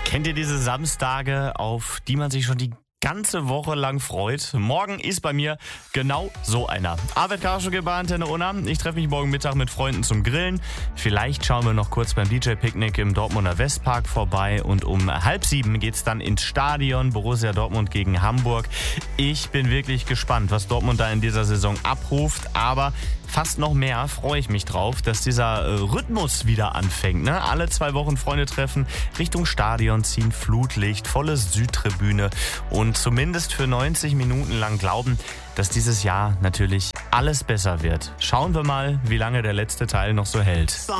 Kennt ihr diese Samstage, auf die man sich schon die ganze Woche lang freut? Morgen ist bei mir genau so einer. Arvid Karschke bei Antenne Unna. Ich treffe mich morgen Mittag mit Freunden zum Grillen. Vielleicht schauen wir noch kurz beim DJ-Picknick im Dortmunder Westpark vorbei. Und um 6:30 geht's dann ins Stadion. Borussia Dortmund gegen Hamburg. Ich bin wirklich gespannt, was Dortmund da in dieser Saison abruft. Aber fast noch mehr freue ich mich drauf, dass dieser Rhythmus wieder anfängt. Ne? Alle 2 Wochen Freunde treffen, Richtung Stadion ziehen, Flutlicht, volle Südtribüne und zumindest für 90 Minuten lang glauben, dass dieses Jahr natürlich alles besser wird. Schauen wir mal, wie lange der letzte Teil noch so hält.